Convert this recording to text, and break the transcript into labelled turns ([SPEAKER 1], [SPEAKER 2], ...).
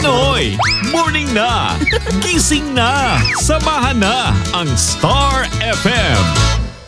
[SPEAKER 1] Pinoy, morning na, gising na, samahan na ang Star FM.